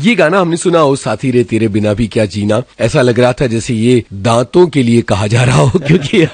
ये गाना हमने सुना हो, साथी रे तेरे बिना भी क्या जीना। ऐसा लग रहा था जैसे ये दांतों के लिए कहा जा रहा हो,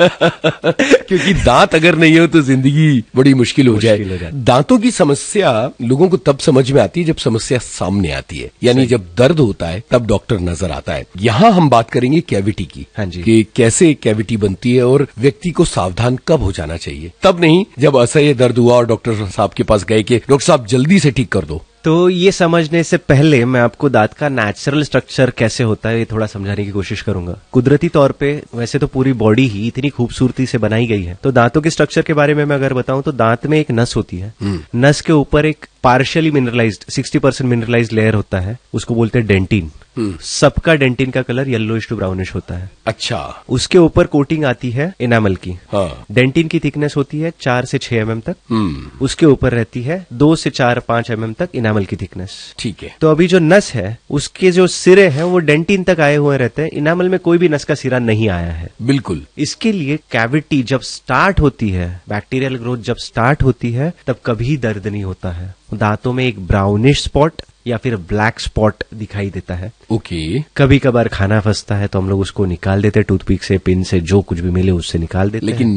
क्योंकि दांत अगर नहीं हो तो जिंदगी बड़ी मुश्किल हो जाए। दांतों की समस्या लोगों को तब समझ में आती है जब समस्या सामने आती है, यानी जब दर्द होता है तब डॉक्टर नजर आता है। यहाँ हम बात करेंगे कैविटी की, हाँ जी, कि कैसे कैविटी बनती है और व्यक्ति को सावधान कब हो जाना चाहिए। तब नहीं जब असह्य दर्द हुआ और डॉक्टर साहब के पास गए कि डॉक्टर साहब जल्दी से ठीक कर दो। तो ये समझने से पहले मैं आपको दांत का नेचुरल स्ट्रक्चर कैसे होता है ये थोड़ा समझाने की कोशिश करूंगा। कुदरती तौर पे वैसे तो पूरी बॉडी ही इतनी खूबसूरती से बनाई गई है। तो दांतों के स्ट्रक्चर के बारे में मैं अगर बताऊं तो दांत में एक नस होती है। नस के ऊपर एक पार्शियली मिनरलाइज्ड 60% मिनरलाइज्ड लेयर होता है, उसको बोलते हैं डेंटिन। सबका डेंटिन का कलर येलोइश टू ब्राउनिश होता है। अच्छा। उसके ऊपर कोटिंग आती है इनामल की। हाँ। डेंटिन की थिकनेस होती है 4 से 6 mm तक। उसके ऊपर रहती है 2 से 4-5 mm तक इनामल की थिकनेस। ठीक है। तो अभी जो नस है उसके जो सिरे हैं वो डेंटिन तक आए हुए रहते हैं, इनामल में कोई भी नस का सिरा नहीं आया है। बिल्कुल। इसके लिए कैविटी जब स्टार्ट होती है, बैक्टीरियल ग्रोथ जब स्टार्ट होती है, तब कभी दर्द नहीं होता है। दांतों में एक ब्राउनिश स्पॉट या फिर ब्लैक स्पॉट दिखाई देता है। ओके। कभी कभार खाना फंसता है तो हम लोग उसको निकाल देते, टूथपिक से, पिन से, जो कुछ भी मिले उससे निकाल देते। लेकिन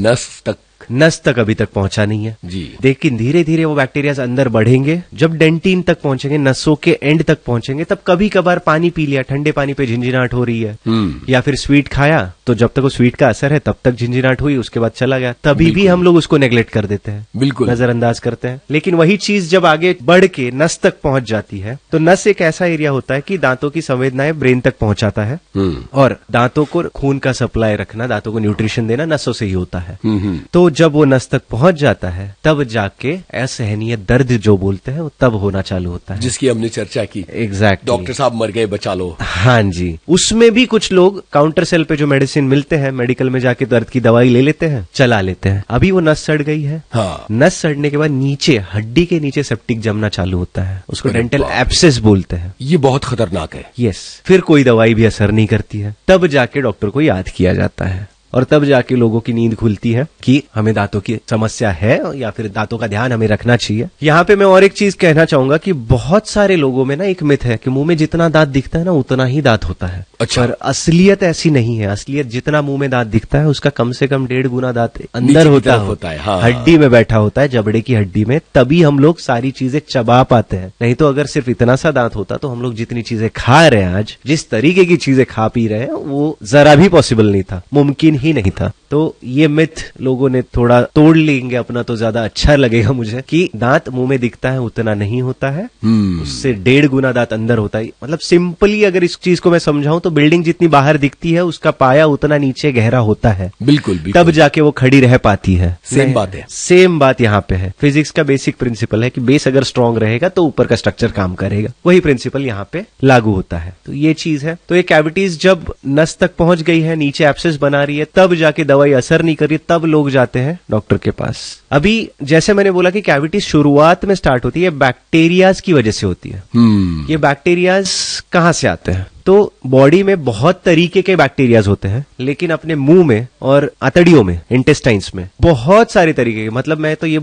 नस तक अभी तक पहुंचा नहीं है जी। लेकिन धीरे धीरे वो बैक्टीरिया अंदर बढ़ेंगे, जब डेंटिन तक पहुंचेंगे, नसों के एंड तक पहुंचेंगे, तब कभी कभार पानी पी लिया, ठंडे पानी पे झिंझिनाहट हो रही है, या फिर स्वीट खाया तो जब तक वो स्वीट का असर है तब तक झिंझिनाहट हुई, उसके बाद चला गया, तभी भी हम लोग उसको नेग्लेक्ट कर देते हैं, बिल्कुल नजरअंदाज करते हैं। लेकिन वही चीज जब आगे बढ़ के नस तक पहुंच जाती है, तो नस एक ऐसा एरिया होता है कि दांतों की संवेदनाएं ब्रेन तक पहुंचाता है, और दांतों को खून का सप्लाई रखना, दांतों को न्यूट्रिशन देना नसों से ही होता है। तो जब वो नस तक पहुंच जाता है तब जाके असहनीय दर्द जो बोलते हैं वो तब होना चालू होता है, जिसकी हमने चर्चा की। एग्जैक्टली। डॉक्टर साहब मर गए, बचा लो। हाँ जी। उसमें भी कुछ लोग काउंटर सेल पे जो मेडिसिन मिलते हैं, मेडिकल में जाके दर्द की दवाई ले लेते हैं, चला लेते हैं। अभी वो नस सड़ गई है। हाँ। नस सड़ने के बाद नीचे हड्डी के नीचे सेप्टिक जमना चालू होता है, उसको डेंटल एब्सेस बोलते हैं। ये बहुत खतरनाक है। यस। फिर कोई दवाई भी असर नहीं करती है, तब जाके डॉक्टर को याद किया जाता है, और तब जाके लोगों की नींद खुलती है कि हमें दांतों की समस्या है या फिर दांतों का ध्यान हमें रखना चाहिए। यहाँ पे मैं और एक चीज कहना चाहूंगा कि बहुत सारे लोगों में ना एक मिथ है कि मुंह में जितना दांत दिखता है ना उतना ही दांत होता है। अच्छा। पर असलियत ऐसी नहीं है। असलियत जितना मुंह में दांत दिखता है उसका कम से कम 1.5 गुना दांत अंदर होता है। हाँ। हड्डी में बैठा होता है, जबड़े की हड्डी में, तभी हम लोग सारी चीजें चबा पाते हैं। नहीं तो अगर सिर्फ इतना सा दांत होता तो हम लोग जितनी चीजें खा रहे हैं आज, जिस तरीके की चीजें खा पी रहे हैं, वो जरा भी पॉसिबल नहीं था, मुमकिन ही नहीं था। तो ये मिथ लोगों ने थोड़ा तोड़ लेंगे अपना तो ज्यादा अच्छा लगेगा मुझे, कि दांत मुंह में दिखता है उतना नहीं होता है, उससे 1.5 गुना दांत अंदर होता है। मतलब सिंपली अगर इस चीज को मैं समझाऊं तो बिल्डिंग जितनी बाहर दिखती है उसका पाया उतना नीचे गहरा होता है। बिल्कुल। तब जाके वो खड़ी रह पाती है। सेम बात है। सेम बात यहाँ पे है। फिजिक्स का बेसिक प्रिंसिपल है कि बेस अगर स्ट्रांग रहेगा तो ऊपर का स्ट्रक्चर काम करेगा, वही प्रिंसिपल यहाँ पे लागू होता है। तो ये चीज है। तो ये कैविटीज जब नस तक पहुंच गई है, नीचे एब्सेस बना रही है, तब जाके दवाई असर नहीं कर रही, तब लोग जाते हैं डॉक्टर के पास। अभी जैसे मैंने बोला कि कैविटी शुरुआत में स्टार्ट होती है, बैक्टीरियाज की वजह से होती है। ये बैक्टीरियाज कहाँ से आते हैं? तो बॉडी में बहुत तरीके के बैक्टीरियाज होते हैं, लेकिन अपने मुंह में और आंतड़ियों में, इंटेस्टाइन्स में बहुत सारे तरीके के, मतलब मैं तो ये